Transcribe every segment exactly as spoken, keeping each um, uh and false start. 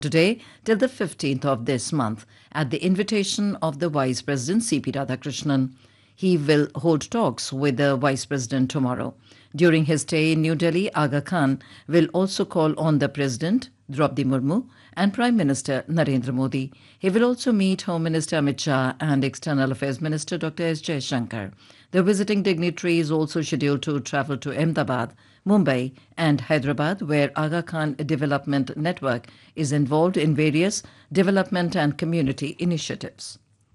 today till the fifteenth of this month at the invitation of the Vice President C P Radhakrishnan. He will hold talks with the Vice President tomorrow. During his stay in New Delhi, Aga Khan will also call on the President, Draupadi Murmu, and Prime Minister Narendra Modi. He will also meet Home Minister Amit Shah and External Affairs Minister Doctor S. Jaishankar. The visiting dignitary is also scheduled to travel to Ahmedabad, Mumbai and Hyderabad, where Aga Khan Development Network is involved in various development and community initiatives.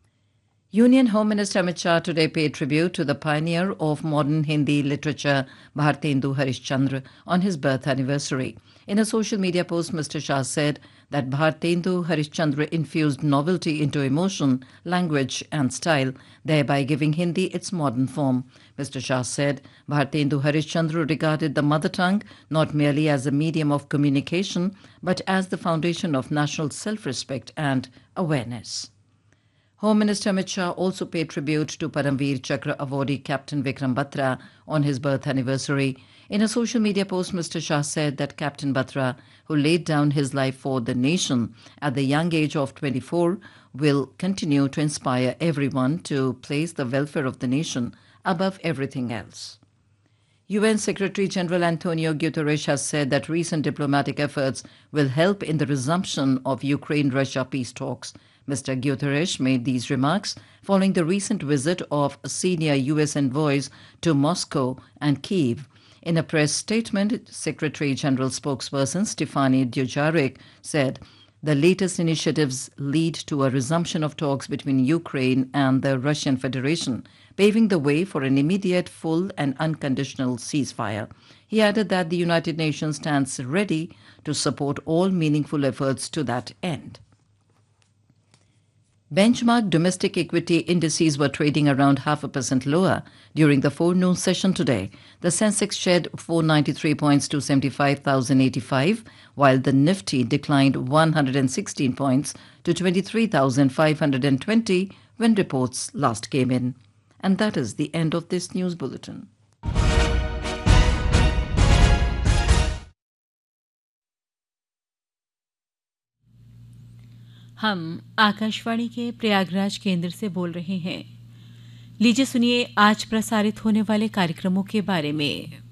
Union Home Minister Amit Shah today paid tribute to the pioneer of modern Hindi literature, Bhartendu Harishchandra, on his birth anniversary. In a social media post, Mister Shah said that Bhartendu Harishchandra infused novelty into emotion, language and style, thereby giving Hindi its modern form. Mister Shah said Bhartendu Harishchandra regarded the mother tongue not merely as a medium of communication, but as the foundation of national self-respect and awareness. Home Minister Amit Shah also paid tribute to Paramveer Chakra awardee Captain Vikram Batra on his birth anniversary. In a social media post, Mister Shah said that Captain Batra, who laid down his life for the nation at the young age of twenty-four, will continue to inspire everyone to place the welfare of the nation above everything else. U N Secretary-General Antonio Guterres has said that recent diplomatic efforts will help in the resumption of Ukraine-Russia peace talks. Mister Guterres made these remarks following the recent visit of senior U S envoys to Moscow and Kyiv. In a press statement, Secretary-General spokesperson Stefani Dujarric said the latest initiatives lead to a resumption of talks between Ukraine and the Russian Federation, paving the way for an immediate, full and unconditional ceasefire. He added that the United Nations stands ready to support all meaningful efforts to that end. Benchmark domestic equity indices were trading around half a percent lower during the forenoon session today. The Sensex shed four hundred ninety-three points to seventy-five thousand eighty-five, while the Nifty declined one hundred sixteen points to twenty-three thousand five hundred twenty when reports last came in. And that is the end of this news bulletin. हम आकाशवाणी के प्रयागराज केंद्र से बोल रहे हैं। लीजिए सुनिए आज प्रसारित होने वाले कार्यक्रमों के बारे में।